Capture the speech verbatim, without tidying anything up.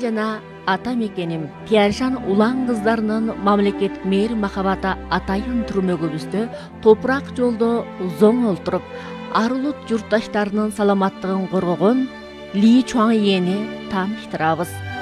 жана ата мекеним Тяньшан улан кыздарынын мамлекет мээр махабата атайын түрмөгүбүздө топурак жолдо зоң олтуруп, ар улут журтташтарынын саламаттыгын коргогон Ли Чуаңйени тааныштырабыз.